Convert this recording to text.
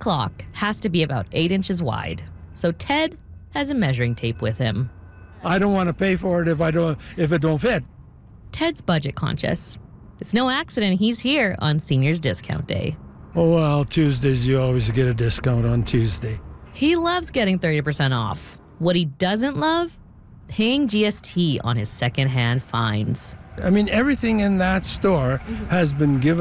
clock has to be about 8 inches wide, so Ted has a measuring tape with him. I don't want to pay for it if it don't fit. Ted's budget conscious. It's no accident he's here on Seniors Discount Day. Oh, well, Tuesdays, you always get a discount on Tuesday. He loves getting 30% off. What he doesn't love? Paying GST on his secondhand finds. I mean, everything in that store has been given